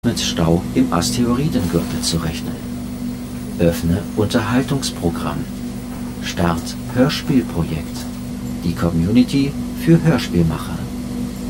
mit Stau im Asteroidengürtel zu rechnen. Öffne Unterhaltungsprogramm. Start Hörspielprojekt. Die Community für Hörspielmacher.